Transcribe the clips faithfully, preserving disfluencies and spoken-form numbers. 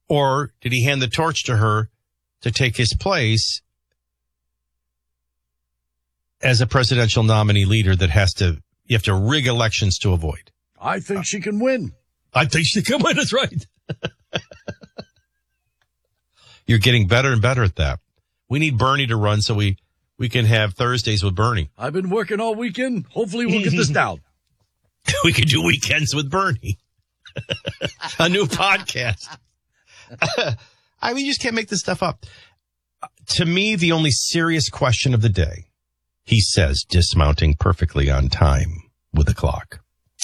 Or did he hand the torch to her to take his place as a presidential nominee leader that has to, you have to rig elections to avoid? I think she can win. I think she can win. That's right. You're getting better and better at that. We need Bernie to run so we, we can have Thursdays with Bernie. I've been working all weekend. Hopefully we'll get this down. We could do weekends with Bernie. A new podcast. I mean, you just can't make this stuff up. To me, the only serious question of the day, he says, dismounting perfectly on time with the clock.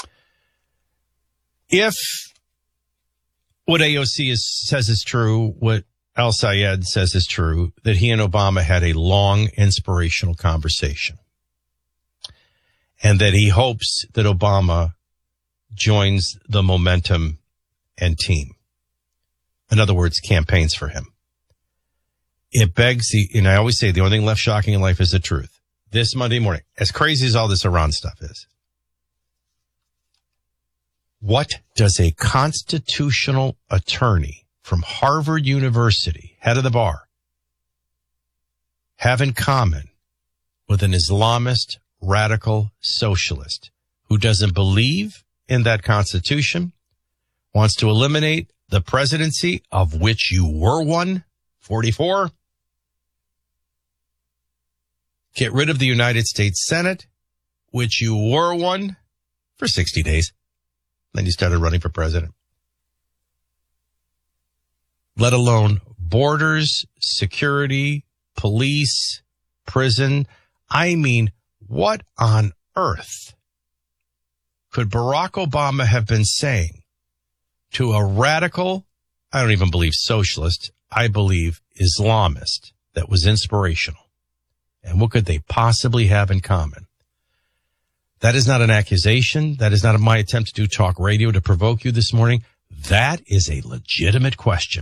If what A O C is, says is true, what Al Sayed says is true, that he and Obama had a long, inspirational conversation, and that he hopes that Obama joins the momentum and team. In other words, campaigns for him. It begs the, and I always say the only thing left shocking in life is the truth. This Monday morning, as crazy as all this Iran stuff is, what does a constitutional attorney from Harvard University, head of the bar, have in common with an Islamist radical socialist who doesn't believe in that Constitution, wants to eliminate the presidency of which you were one, forty-four, get rid of the United States Senate, which you were one for sixty days. Then you started running for president. Let alone borders, security, police, prison. I mean, what on earth could Barack Obama have been saying to a radical, I don't even believe socialist, I believe Islamist, that was inspirational? And what could they possibly have in common? That is not an accusation. That is not my attempt to do talk radio to provoke you this morning. That is a legitimate question.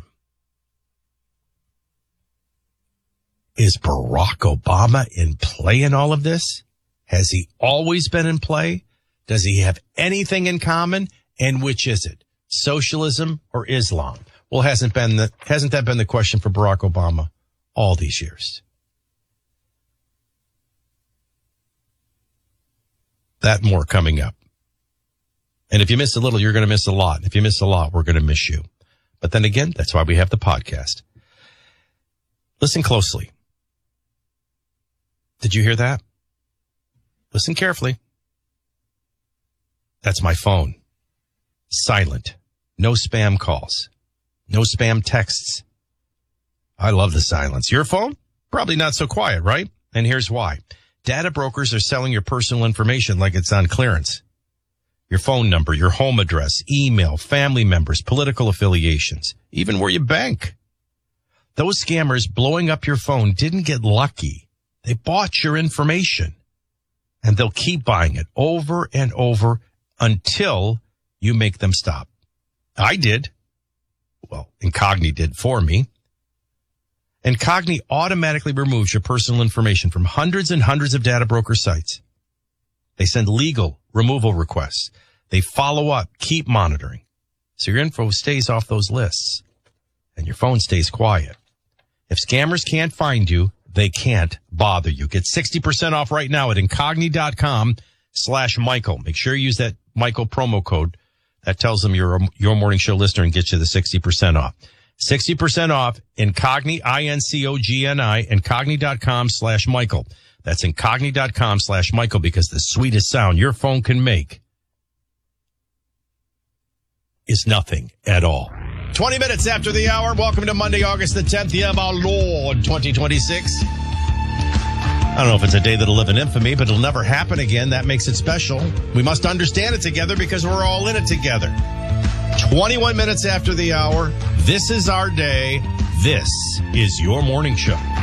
Is Barack Obama in play in all of this? Has he always been in play? Does he have anything in common? And which is it? Socialism or Islam? Well, hasn't been the, hasn't that been the question for Barack Obama all these years? That more coming up. And if you miss a little, you're going to miss a lot. If you miss a lot, we're going to miss you. But then again, that's why we have the podcast. Listen closely. Did you hear that? Listen carefully. That's my phone. Silent. No spam calls. No spam texts. I love the silence. Your phone? Probably not so quiet, right? And here's why. Data brokers are selling your personal information like it's on clearance. Your phone number, your home address, email, family members, political affiliations, even where you bank. Those scammers blowing up your phone didn't get lucky. They bought your information. And they'll keep buying it over and over until you make them stop. I did. Well, Incogni did for me. Incogni automatically removes your personal information from hundreds and hundreds of data broker sites. They send legal removal requests. They follow up, keep monitoring. So your info stays off those lists and your phone stays quiet. If scammers can't find you, they can't bother you. Get sixty percent off right now at Incogni.com slash Michael. Make sure you use that Michael promo code. That tells them you're a Your Morning Show listener and gets you the sixty percent off. sixty percent off, Incogni, I N C O G N I, Incogni.com slash Michael. That's Incogni.com slash Michael, because the sweetest sound your phone can make is nothing at all. twenty minutes after the hour. Welcome to Monday, August the tenth, year of our Lord, twenty twenty-six. I don't know if it's a day that'll live in infamy, but it'll never happen again. That makes it special. We must understand it together because we're all in it together. twenty-one minutes after the hour. This is our day. This is Your Morning Show.